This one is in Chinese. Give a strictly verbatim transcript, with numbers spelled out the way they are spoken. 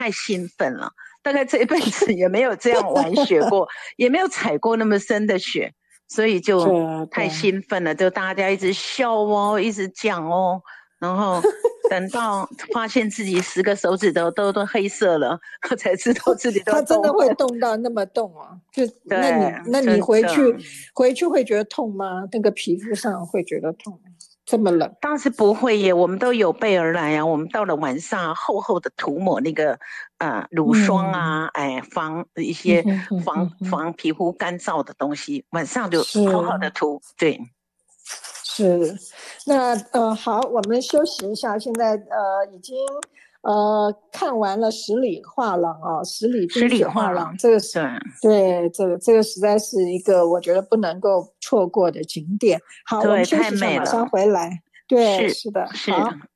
太兴奋了，大概这一辈子也没有这样玩雪过，也没有踩过那么深的雪，所以就太兴奋了，就大家一直笑哦，一直讲哦，然后等到发现自己十个手指头都都黑色了，才知道自己都它真的会冻到那么冻啊？就那你那你回去回去会觉得痛吗？那个皮肤上会觉得痛吗？这么冷？ 当时不会耶，我们都有备而来啊。我们到了晚上，厚厚的涂抹那个呃乳霜啊，嗯、哎，防一些防、嗯、防皮肤干燥的东西，晚上就好好的涂。对， 是。那呃好，我们休息一下。现在呃已经呃看完了十里画廊啊，十里冰雪画廊，这个是对这个这个实在是一个我觉得不能够错过的景点。好，我们休息一下，马上回来。对，是的， 是好。